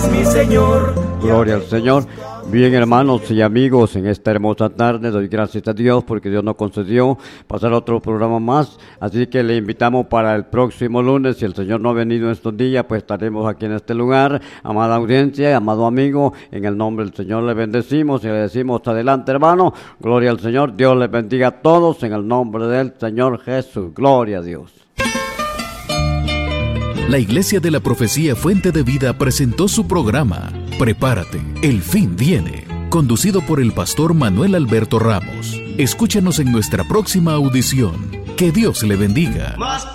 es mi Señor. Gloria al Señor. Bien, hermanos y amigos, en esta hermosa tarde doy gracias a Dios porque Dios nos concedió pasar otro programa más. Así que le invitamos para el próximo lunes. Si el Señor no ha venido en estos días, pues estaremos aquí en este lugar. Amada audiencia, amado amigo, en el nombre del Señor le bendecimos y le decimos adelante, hermano. Gloria al Señor. Dios les bendiga a todos en el nombre del Señor Jesús. Gloria a Dios. La Iglesia de la Profecía Fuente de Vida presentó su programa Prepárate, el fin viene, conducido por el pastor Manuel Alberto Ramos. Escúchanos en nuestra próxima audición. Que Dios le bendiga.